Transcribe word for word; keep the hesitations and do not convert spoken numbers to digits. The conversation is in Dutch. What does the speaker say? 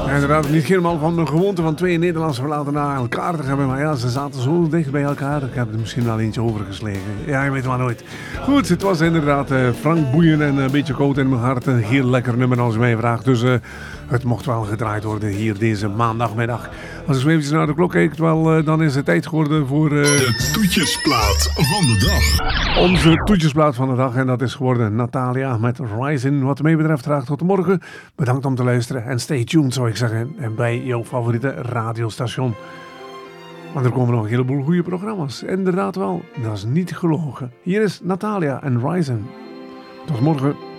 Inderdaad, niet helemaal van de gewoonte van twee Nederlandse verlaten naar elkaar te hebben. Maar ja, ze zaten zo dicht bij elkaar. Ik heb er misschien wel eentje overgeslagen. Ja, je weet maar nooit. Goed, het was inderdaad uh, Frank Boeien en een beetje koud in mijn hart. Een heel lekker nummer als je mij vraagt. Dus uh, het mocht wel gedraaid worden hier deze maandagmiddag. Als ik zo even naar de klok kijk, wel, uh, dan is het tijd geworden voor... Uh, de toetjesplaat van de dag. Onze toetjesplaat van de dag. En dat is geworden Natalia met Rising. Wat mij betreft graag tot morgen. Bedankt om te luisteren. En stay tuned, zou ik zeggen. En bij jouw favoriete radiostation. Want er komen nog een heleboel goede programma's. Inderdaad wel. Dat is niet gelogen. Hier is Natalia en Rising. Tot morgen.